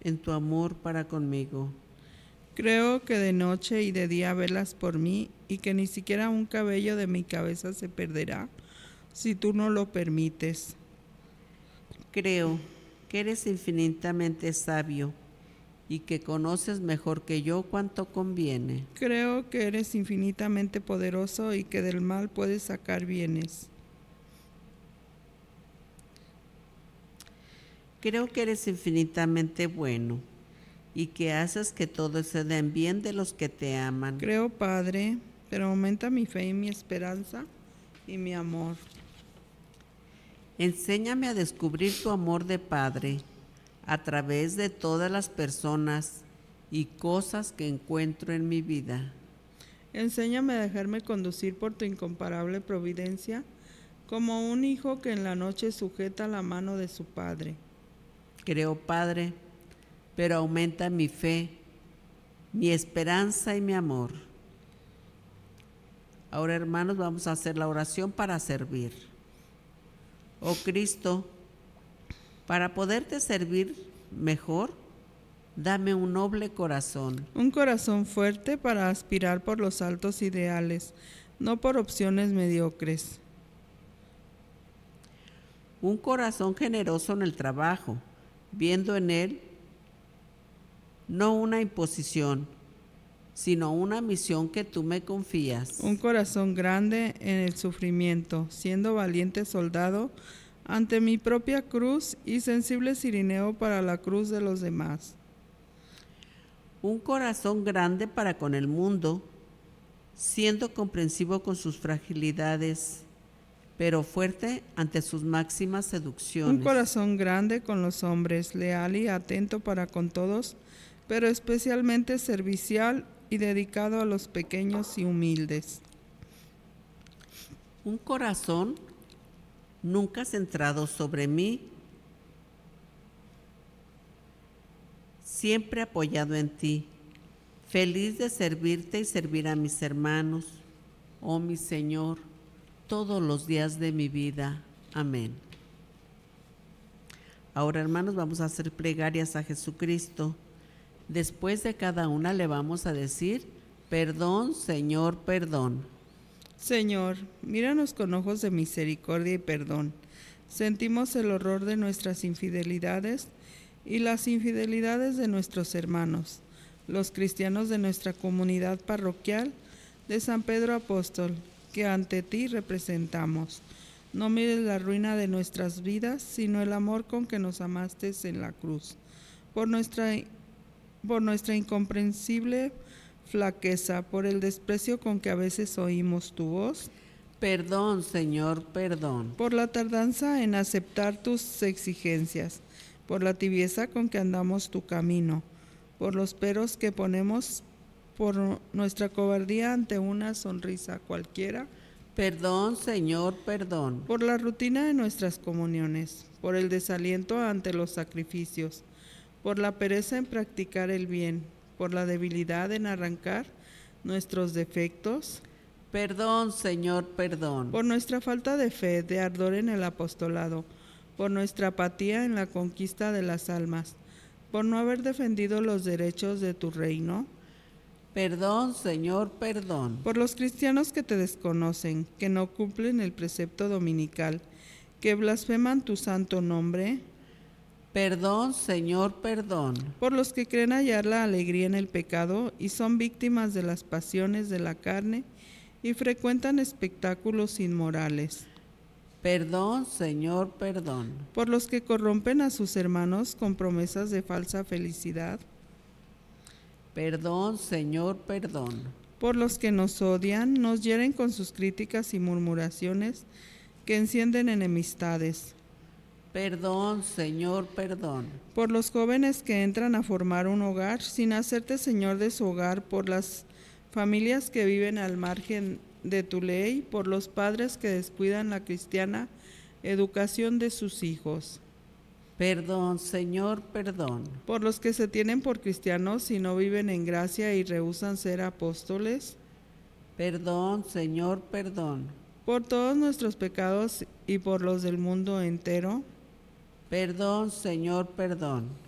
en tu amor para conmigo. Creo que de noche y de día velas por mí y que ni siquiera un cabello de mi cabeza se perderá si tú no lo permites. Creo que eres infinitamente sabio y que conoces mejor que yo cuánto conviene. Creo que eres infinitamente poderoso y que del mal puedes sacar bienes. Creo que eres infinitamente bueno y que haces que todos se den bien de los que te aman. Creo, Padre, pero aumenta mi fe y mi esperanza y mi amor. Enséñame a descubrir tu amor de Padre a través de todas las personas y cosas que encuentro en mi vida. Enséñame a dejarme conducir por tu incomparable providencia, como un hijo que en la noche sujeta la mano de su padre. Creo, Padre, pero aumenta mi fe, mi esperanza y mi amor. Ahora, hermanos, vamos a hacer la oración para servir. Oh Cristo, para poderte servir mejor, dame un noble corazón. Un corazón fuerte para aspirar por los altos ideales, no por opciones mediocres. Un corazón generoso en el trabajo, viendo en él no una imposición, sino una misión que tú me confías. Un corazón grande en el sufrimiento, siendo valiente soldado ante mi propia cruz y sensible cirineo para la cruz de los demás. Un corazón grande para con el mundo, siendo comprensivo con sus fragilidades, pero fuerte ante sus máximas seducciones. Un corazón grande con los hombres, leal y atento para con todos, pero especialmente servicial y dedicado a los pequeños y humildes. Un corazón nunca centrado sobre mí, siempre apoyado en ti, feliz de servirte y servir a mis hermanos, oh mi Señor, todos los días de mi vida. Amén. Ahora, hermanos, vamos a hacer plegarias a Jesucristo. Después de cada una le vamos a decir, perdón, Señor, perdón. Señor, míranos con ojos de misericordia y perdón. Sentimos el horror de nuestras infidelidades y las infidelidades de nuestros hermanos, los cristianos de nuestra comunidad parroquial de San Pedro Apóstol, que ante ti representamos. No mires la ruina de nuestras vidas, sino el amor con que nos amaste en la cruz. Por nuestra incomprensible flaqueza, por el desprecio con que a veces oímos tu voz. Perdón, Señor, perdón. Por la tardanza en aceptar tus exigencias, por la tibieza con que andamos tu camino, por los peros que ponemos, por nuestra cobardía ante una sonrisa cualquiera. Perdón, Señor, perdón. Por la rutina de nuestras comuniones, por el desaliento ante los sacrificios, por la pereza en practicar el bien, por la debilidad en arrancar nuestros defectos. Perdón, Señor, perdón. Por nuestra falta de fe, de ardor en el apostolado, por nuestra apatía en la conquista de las almas, por no haber defendido los derechos de tu reino. Perdón, Señor, perdón. Por los cristianos que te desconocen, que no cumplen el precepto dominical, que blasfeman tu santo nombre. Perdón, Señor, perdón. Por los que creen hallar la alegría en el pecado y son víctimas de las pasiones de la carne y frecuentan espectáculos inmorales. Perdón, Señor, perdón. Por los que corrompen a sus hermanos con promesas de falsa felicidad. Perdón, Señor, perdón. Por los que nos odian, nos hieren con sus críticas y murmuraciones que encienden enemistades. Perdón, Señor, perdón. Por los jóvenes que entran a formar un hogar sin hacerte Señor de su hogar, por las familias que viven al margen de tu ley, por los padres que descuidan la cristiana educación de sus hijos. Perdón, Señor, perdón. Por los que se tienen por cristianos y no viven en gracia y rehúsan ser apóstoles. Perdón, Señor, perdón. Por todos nuestros pecados y por los del mundo entero. Perdón, Señor, perdón.